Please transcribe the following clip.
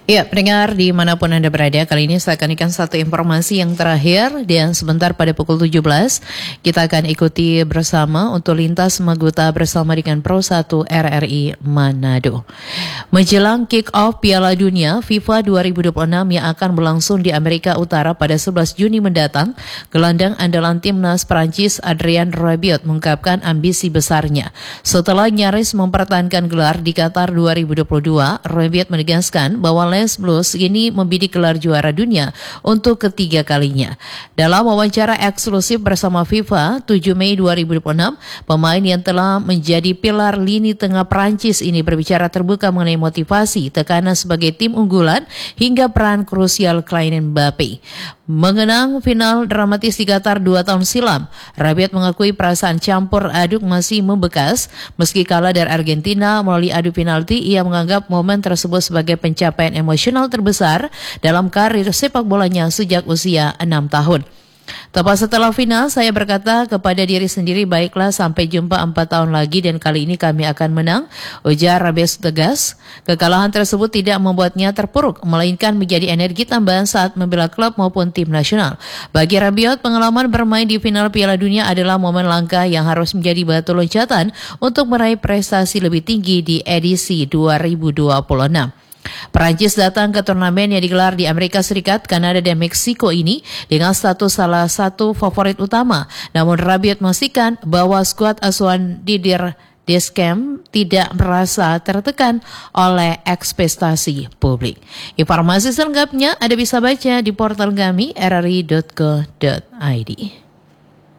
Ya, pendengar dimanapun Anda berada, kali ini saya akan ikan satu informasi yang terakhir dan sebentar pada pukul 17 kita akan ikuti bersama untuk lintas Maguta bersama dengan Pro 1 RRI Manado. Menjelang kick-off Piala Dunia FIFA 2026 yang akan berlangsung di Amerika Utara pada 11 Juni mendatang, gelandang andalan timnas Prancis Adrien Rabiot mengungkapkan ambisi besarnya. Setelah nyaris mempertahankan gelar di Qatar 2022, Rabiot menegaskan bahwa Les Blues ini membidik gelar juara dunia untuk ketiga kalinya. Dalam wawancara eksklusif bersama FIFA 7 Mei 2026, pemain yang telah menjadi pilar lini tengah Prancis ini berbicara terbuka mengenai motivasi, tekanan sebagai tim unggulan hingga peran krusial Kylian Mbappe. Mengenang final dramatis di Qatar 2 tahun silam, Rabiot mengakui perasaan campur aduk masih membekas. Meski kalah dari Argentina melalui adu penalti, ia menganggap momen tersebut sebagai pencapaian emosional terbesar dalam karir sepak bolanya sejak usia 6 tahun. Tepat setelah final, saya berkata kepada diri sendiri, baiklah sampai jumpa 4 tahun lagi dan kali ini kami akan menang, ujar Rabiot tegas. Kekalahan tersebut tidak membuatnya terpuruk, melainkan menjadi energi tambahan saat membela klub maupun tim nasional. Bagi Rabiot, pengalaman bermain di final Piala Dunia adalah momen langka yang harus menjadi batu loncatan untuk meraih prestasi lebih tinggi di edisi 2026. Perancis datang ke turnamen yang digelar di Amerika Serikat, Kanada, dan Meksiko ini dengan status salah satu favorit utama. Namun Rabiot memastikan bahwa skuad asuhan Didier Deschamps tidak merasa tertekan oleh ekspektasi publik. Informasi selengkapnya Anda bisa baca di portal kami rri.co.id.